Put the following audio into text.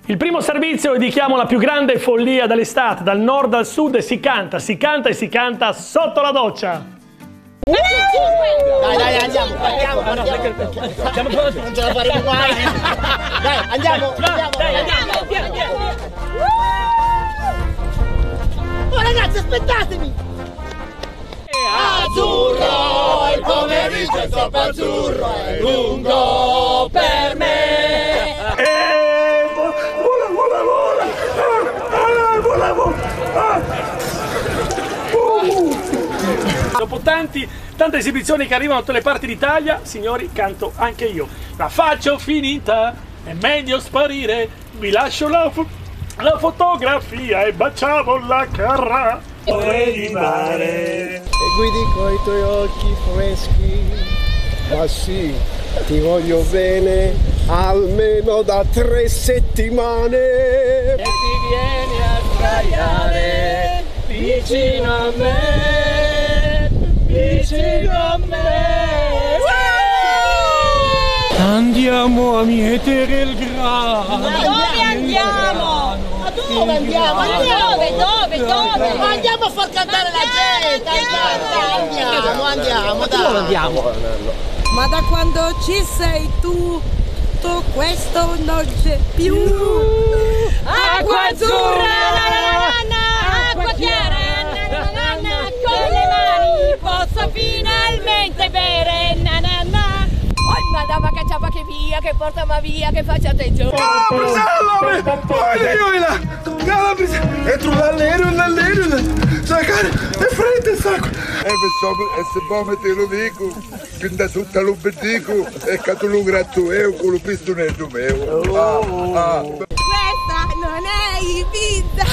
Il primo servizio dedichiamo la più grande follia dell'estate, dal nord al sud, e si canta e si canta sotto la doccia. Dai, andiamo. Non ce la faremo mai. Dai, andiamo. Oh ragazzi, aspettatemi. Azzurro, il pomeriggio è troppo azzurro, è lungo per me. Dopo tante esibizioni che arrivano da tutte le parti d'Italia, signori, canto anche io. La faccio finita, è meglio sparire, vi lascio la fotografia e baciamo la carra. E guidi coi tuoi occhi freschi, ma sì, ti voglio bene almeno da 3 settimane. E ti vieni a sdraiare vicino a me, vicino a me. Andiamo a mietere il grano. Ma dove andiamo? Ma dove andiamo? Dove? Ma andiamo a far cantare la gente. Andiamo, dai. Andiamo. Ma da quando ci sei tu, tutto questo non c'è più. Acqua azzurra, acqua chiara, con le mani posso finalmente bere. Oh madama cacciava che via, che porta ma via, che faccia attenzione. Entro l'allero, sacare, è freddo il sacco. E se vuoi mettere lo dico, pinta tutta lo bendico, e che tu lo gratto con lo pistonetto mio. Questa non è Ibiza,